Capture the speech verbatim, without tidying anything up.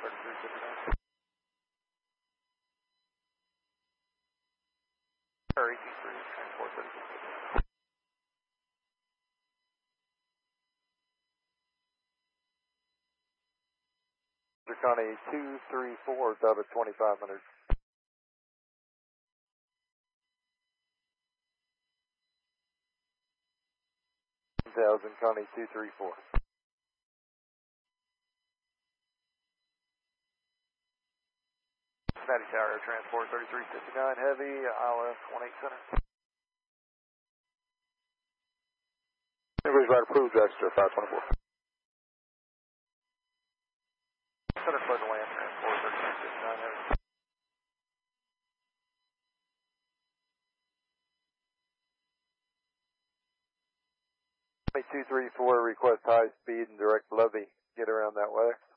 thirty-three fifty-nine. Or E T three, transport thirty-three fifty-nine. County two three four, Dubba twenty-five hundred. one thousand, County two three four. Cincinnati Tower, transport thirty-three fifty-nine, heavy, Iowa one eight center. English right approved, register five twenty-four. Center flood and land, transport thirty-three fifty-nine, heavy. two three four, request high speed and direct levy. Get around that way.